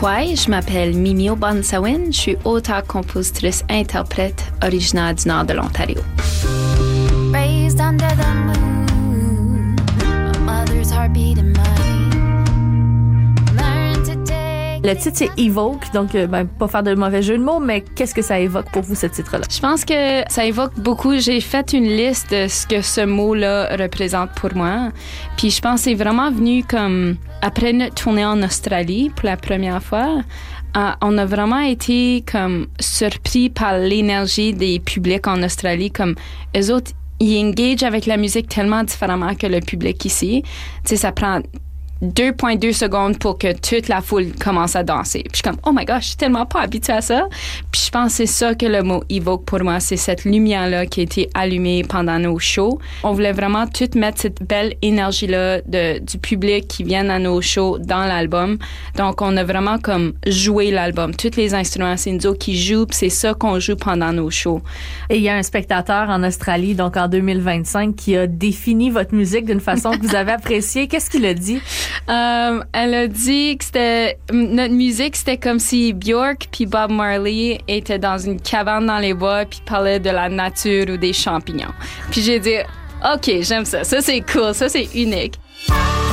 Kwai, je m'appelle Mimi Obansawin, je suis auteure, compositrice, interprète originaire du nord de l'Ontario. Raised under the moon, my mother's heartbeat in Le titre, c'est Evoke, donc pas faire de mauvais jeu de mots, mais qu'est-ce que ça évoque pour vous, ce titre-là? Je pense que ça évoque beaucoup. J'ai fait une liste de ce que ce mot-là représente pour moi. Puis je pense que c'est vraiment venu comme après notre tournée en Australie pour la première fois. On a vraiment été comme surpris par l'énergie des publics en Australie. Comme eux autres, ils engagent avec la musique tellement différemment que le public ici. Tu sais, ça prend 2,2 secondes pour que toute la foule commence à danser. Puis je suis comme, oh my gosh, je suis tellement pas habituée à ça. Puis je pense que c'est ça que le mot évoque pour moi, c'est cette lumière-là qui a été allumée pendant nos shows. On voulait vraiment tout mettre cette belle énergie-là du public qui vient à nos shows dans l'album. Donc, on a vraiment comme joué l'album. Tous les instruments, c'est nous autres qui jouent, puis c'est ça qu'on joue pendant nos shows. Et il y a un spectateur en Australie, donc en 2025, qui a défini votre musique d'une façon que vous avez appréciée. Qu'est-ce qu'il a dit? Elle a dit que notre musique, c'était comme si Björk puis Bob Marley étaient dans une cabane dans les bois puis parlaient de la nature ou des champignons. Puis j'ai dit, OK, j'aime ça. Ça, c'est cool. Ça, c'est unique.